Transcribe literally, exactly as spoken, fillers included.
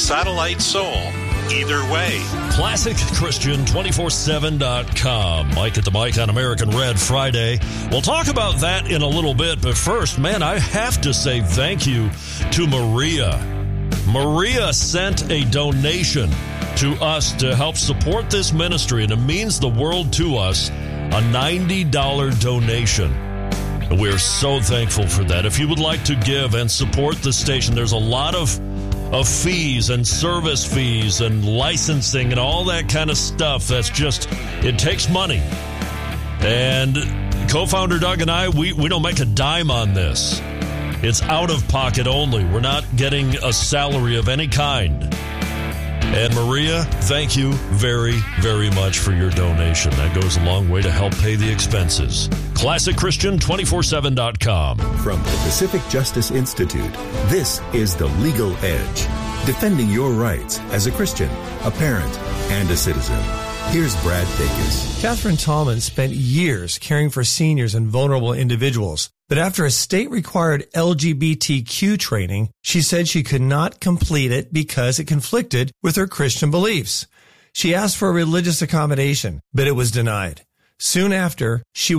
Satellite Soul. Either way. Classic Christian two four seven dot com. Mike at the Mic on American Red Friday. We'll talk about that in a little bit, but first, man, I have to say thank you to Maria. Maria sent a donation to us to help support this ministry, and it means the world to us, a ninety dollars donation. And we're so thankful for that. If you would like to give and support the station, there's a lot of, of fees and service fees and licensing and all that kind of stuff. That's just, it takes money. And co-founder Doug and I, we, we don't make a dime on this. It's out of pocket only. We're not getting a salary of any kind. And Maria, thank you very, very much for your donation. That goes a long way to help pay the expenses. Classic Christian two four seven dot com. From the Pacific Justice Institute, this is The Legal Edge, defending your rights as a Christian, a parent, and a citizen. Here's Brad Dacus. Catherine Tallman spent years caring for seniors and vulnerable individuals. But after a state-required L G B T Q training, she said she could not complete it because it conflicted with her Christian beliefs. She asked for a religious accommodation, but it was denied. Soon after, she